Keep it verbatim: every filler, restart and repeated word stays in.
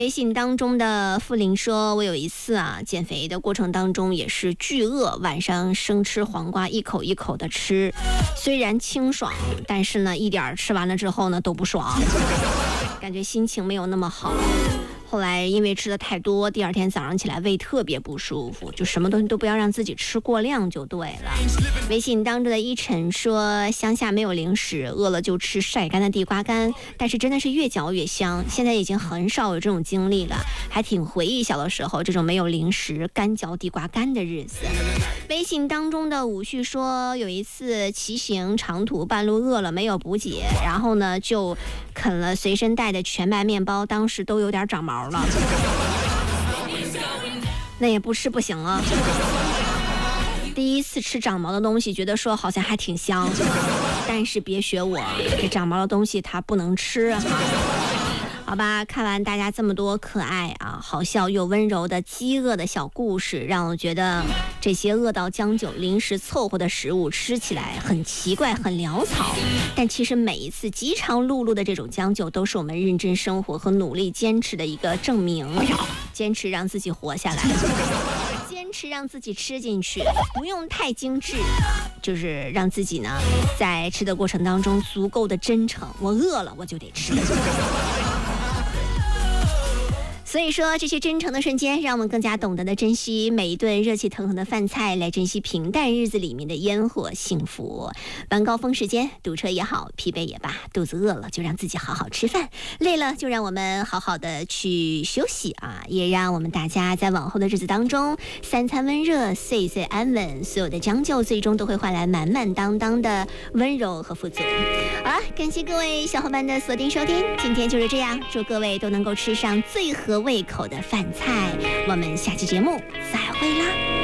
微信当中的傅林说，我有一次啊减肥的过程当中也是巨饿，晚上生吃黄瓜一口一口的吃，虽然清爽，但是呢一点吃完了之后呢都不爽，感觉心情没有那么好。后来因为吃的太多，第二天早上起来胃特别不舒服，就什么东西都不要让自己吃过量就对了。微信当中的依晨说，乡下没有零食，饿了就吃晒干的地瓜干，但是真的是越嚼越香，现在已经很少有这种经历了，还挺回忆小的时候这种没有零食干嚼地瓜干的日子。微信当中的武旭说，有一次骑行长途，半路饿了没有补给，然后呢就啃了随身带的全麦面包，当时都有点长毛了，那也不吃不行了。第一次吃长毛的东西，觉得说好像还挺香，但是别学我，这长毛的东西它不能吃。好吧，看完大家这么多可爱啊、好笑又温柔的饥饿的小故事，让我觉得这些饿到将就、临时凑合的食物吃起来很奇怪、很潦草。但其实每一次饥肠辘辘的这种将就，都是我们认真生活和努力坚持的一个证明。坚持让自己活下来，坚持让自己吃进去，不用太精致啊，就是让自己呢在吃的过程当中足够的真诚。我饿了，我就得吃。所以说，这些真诚的瞬间，让我们更加懂得的珍惜每一顿热气腾腾的饭菜，来珍惜平淡日子里面的烟火幸福。晚高峰时间，堵车也好，疲惫也罢，肚子饿了就让自己好好吃饭，累了就让我们好好的去休息啊！也让我们大家在往后的日子当中，三餐温热，岁岁安稳，所有的将就最终都会换来满满当当的温柔和富足。好了，感谢各位小伙伴的锁定收听，今天就是这样，祝各位都能够吃上最合胃口的饭菜，我们下期节目再会啦。